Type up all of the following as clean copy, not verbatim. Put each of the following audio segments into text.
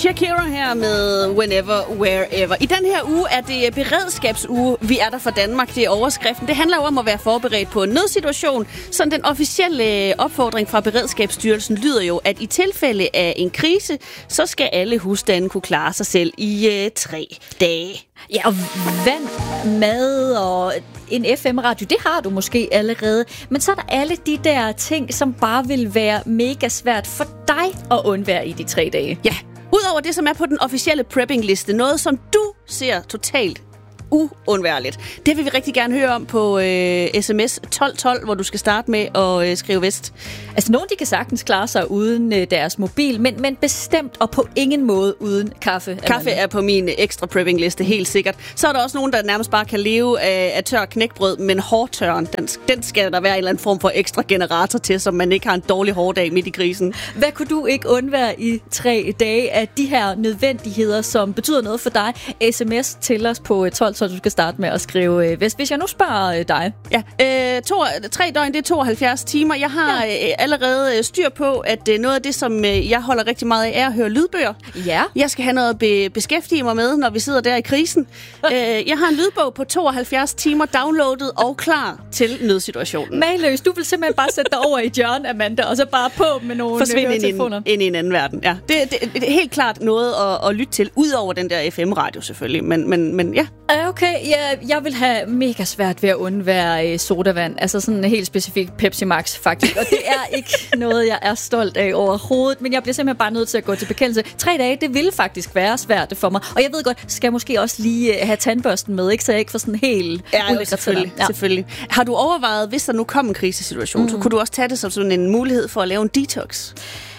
Shakira her med Whenever, Wherever. I den her uge er det beredskabsuge. Vi er der for Danmark. Det er overskriften. Det handler jo om at være forberedt på en nødsituation. Så den officielle opfordring fra Beredskabsstyrelsen lyder jo, at i tilfælde af en krise, så skal alle husstande kunne klare sig selv i 3 dage. Ja, og vand, mad og en FM-radio, det har du måske allerede. Men så er der alle de der ting, som bare vil være mega svært for dig at undvære i de 3 dage. Ja, udover det, som er på den officielle prepping-liste. Noget, som du ser totalt uundværligt. Det vil vi rigtig gerne høre om på sms 1212, hvor du skal starte med at skrive vest. Altså, nogen de kan sagtens klare sig uden deres mobil, men bestemt og på ingen måde uden kaffe. Kaffe er på min ekstra prepping-liste, helt sikkert. Så er der også nogen, der nærmest bare kan leve af tør knækbrød, men hårdtørren, den skal der være en eller anden form for ekstra generator til, så man ikke har en dårlig hårdag midt i krisen. Hvad kunne du ikke undvære i 3 dage af de her nødvendigheder, som betyder noget for dig? SMS til os på 12, så du skal starte med at skrive vest. Hvis jeg nu spørger dig. Ja, 3 døgn, det er 72 timer. Jeg har allerede styr på, at noget af det, som jeg holder rigtig meget af, er at høre lydbøger. Ja. Jeg skal have noget at beskæftige mig med, når vi sidder der i krisen. Jeg har en lydbog på 72 timer downloadet og klar til nødsituationen. Mageløs, du vil simpelthen bare sætte dig over i hjørnet, Amanda, og så bare på med nogle høretelefoner. Ind i en anden verden. Ja. Det er helt klart noget at lytte til, ud over den der FM-radio selvfølgelig, men ja. Okay, jeg vil have mega svært ved at undvære sodavand. Altså sådan helt specifikt Pepsi Max, faktisk. Og det er ikke noget, jeg er stolt af overhovedet. Men jeg bliver simpelthen bare nødt til at gå til bekendelse. 3 dage, det ville faktisk være svært for mig. Og jeg ved godt, skal jeg måske også lige have tandbørsten med, ikke? Så jeg ikke får sådan helt ulækre tænder. Selvfølgelig. Har du overvejet, hvis der nu kom en krisesituation, så kunne du også tage det som sådan en mulighed for at lave en detox?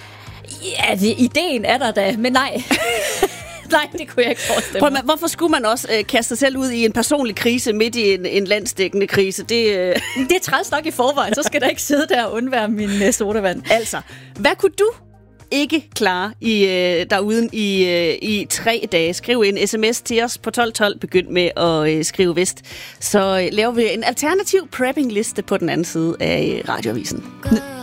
Ja, ideen er der da, men nej. Nej, det kunne jeg ikke forestille mig. Hvorfor skulle man også kaste sig selv ud i en personlig krise midt i en landsdækkende krise? Det er træls nok i forvejen, så skal der ikke sidde der og undvære min sodavand. Altså, hvad kunne du ikke klare derude i 3 dage? Skriv en sms til os på 1212. Begynd med at skrive vest. Så laver vi en alternativ prepping-liste på den anden side af Radioavisen.